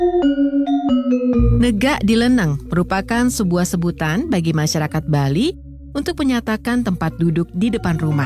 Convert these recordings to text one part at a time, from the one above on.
Negak Dileneng merupakan sebuah sebutan bagi masyarakat Bali untuk menyatakan tempat duduk di depan rumah.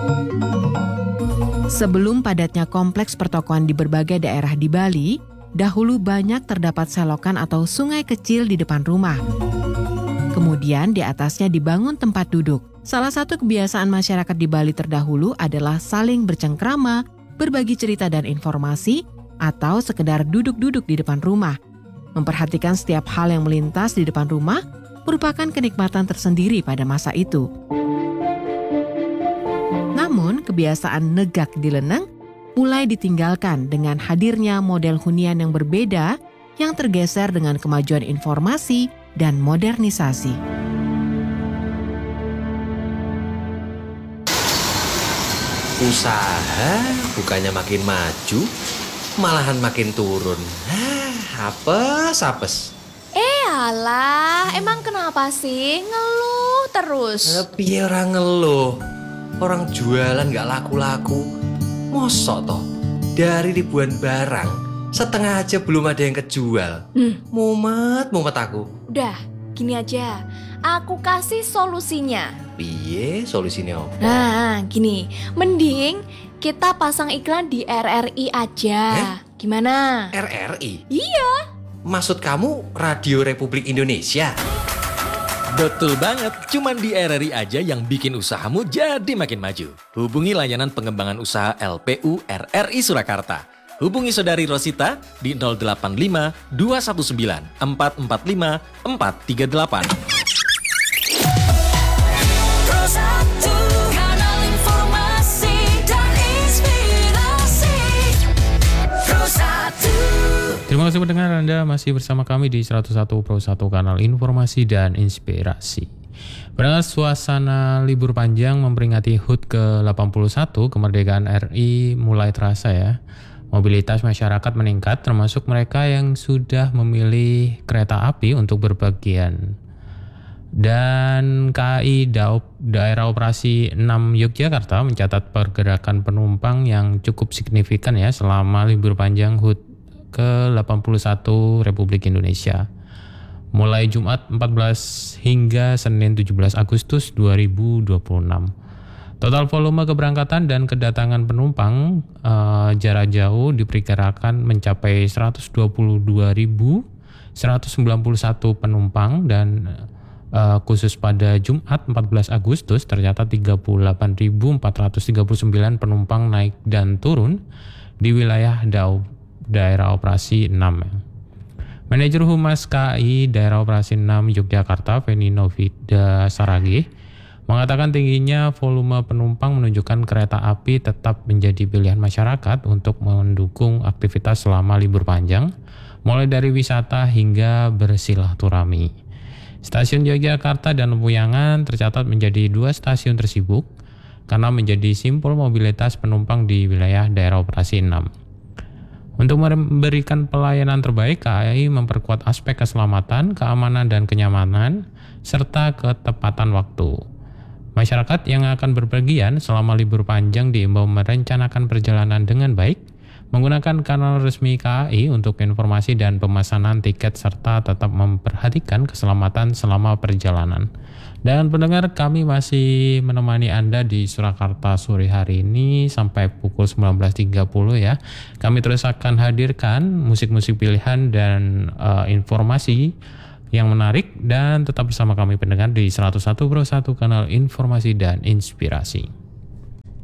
Sebelum padatnya kompleks pertokoan di berbagai daerah di Bali, dahulu banyak terdapat selokan atau sungai kecil di depan rumah. Kemudian di atasnya dibangun tempat duduk. Salah satu kebiasaan masyarakat di Bali terdahulu adalah saling bercengkrama, berbagi cerita dan informasi, atau sekedar duduk-duduk di depan rumah. Memperhatikan setiap hal yang melintas di depan rumah merupakan kenikmatan tersendiri pada masa itu. Namun, kebiasaan negak dileneng mulai ditinggalkan dengan hadirnya model hunian yang berbeda yang tergeser dengan kemajuan informasi dan modernisasi. Usaha bukannya makin maju, malahan makin turun. Apes. Alah, emang kenapa sih ngeluh terus? Piye ora ngeluh? Orang jualan gak laku-laku. Mosok toh, dari ribuan barang, setengah aja belum ada yang kejual. Mumet aku. Udah, gini aja. Aku kasih solusinya. Piye solusinya apa? Nah, gini. Mending kita pasang iklan di RRI aja. Gimana? RRI? Iya. Maksud kamu Radio Republik Indonesia? Betul banget, cuman di RRI aja yang bikin usahamu jadi makin maju. Hubungi layanan pengembangan usaha LPU RRI Surakarta. Hubungi Saudari Rosita di 085 219 445 438. Terima kasih pendengar, Anda masih bersama kami di 101 Pro 1 Kanal Informasi dan Inspirasi. Pendengar, suasana libur panjang memperingati HUT ke-81 kemerdekaan RI mulai terasa ya. Mobilitas masyarakat meningkat termasuk mereka yang sudah memilih kereta api untuk berpergian. Dan KAI Daerah Operasi 6 Yogyakarta mencatat pergerakan penumpang yang cukup signifikan ya selama libur panjang HUT ke-81 Republik Indonesia. Mulai Jumat 14 hingga Senin 17 Agustus 2026. Total volume keberangkatan dan kedatangan penumpang jarak jauh diperkirakan mencapai 122.191 penumpang dan khusus pada Jumat 14 Agustus tercatat 38.439 penumpang naik dan turun di wilayah Daerah Operasi 6. Manajer Humas KAI Daerah Operasi 6 Yogyakarta, Feni Novida Saragih, mengatakan tingginya volume penumpang menunjukkan kereta api tetap menjadi pilihan masyarakat untuk mendukung aktivitas selama libur panjang, mulai dari wisata hingga bersilaturahmi. Stasiun Yogyakarta dan Lempuyangan tercatat menjadi 2 stasiun tersibuk karena menjadi simpul mobilitas penumpang di wilayah Daerah Operasi 6. Untuk memberikan pelayanan terbaik, KAI memperkuat aspek keselamatan, keamanan, dan kenyamanan, serta ketepatan waktu. Masyarakat yang akan berpergian selama libur panjang diimbau merencanakan perjalanan dengan baik, menggunakan kanal resmi KAI untuk informasi dan pemesanan tiket, serta tetap memperhatikan keselamatan selama perjalanan. Dan pendengar, kami masih menemani Anda di Surakarta sore hari ini sampai pukul 19.30 ya. Kami terus akan hadirkan musik-musik pilihan dan informasi yang menarik, dan tetap bersama kami pendengar di 101 Pro 1 Kanal Informasi dan Inspirasi.